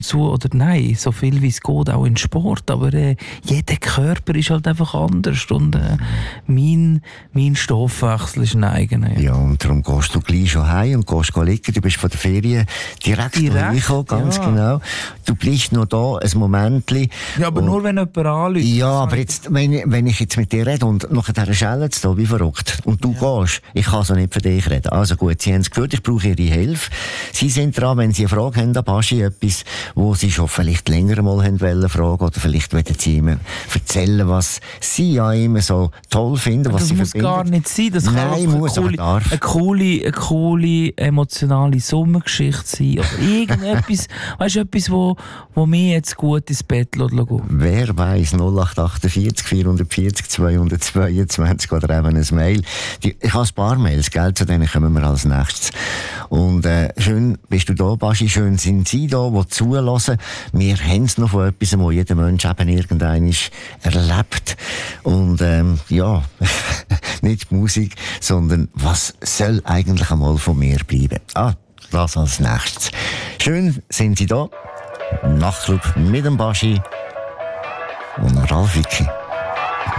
zu oder nein, so viel wie es geht, auch in Sport, aber jeder Körper ist halt einfach anders und mein Stoffwechsel ist ein eigener. Ja, und darum gehst du gleich schon heim und gehst liegen. Du bist von der Ferien direkt reingekommen, ganz genau. Du bleibst noch da ein Momentchen. Ja, aber nur wenn jemand anruft. Ja, aber jetzt, wenn ich jetzt mit dir rede und nachher schellen sie da wie verrückt und du gehst, ich kann so nicht für dich reden. Also gut, Sie haben es gehört, ich brauche Ihre Hilfe. Sie sind dran, wenn Sie eine Frage haben, Baschi, etwas, wo Sie schon vielleicht länger mal wollen fragen oder vielleicht wollen Sie ihm erzählen, was Sie ja immer so toll finden, was das Sie muss verbindet. gar nicht sein, das Nein, kann muss, eine coole emotionale Sommergeschichte sein oder irgendetwas, weißt du, etwas, wo mir jetzt gut ins Bett gehen. Wer weiss, 0848 440 222 oder eben ein Mail. Ich habe ein paar Mails, gell, zu denen kommen wir als nächstes. Und schön bist du da, Baschi, schön sind Sie da, die zulassen. Wir haben es noch von etwas, wo jeder Mensch eben irgendwann erlebt. Und ja, nicht Musik, sondern was soll eigentlich einmal von mir bleiben? Das als nächstes. Schön sind Sie da. Nachtclub mit dem Baschi und Ralf Wicki.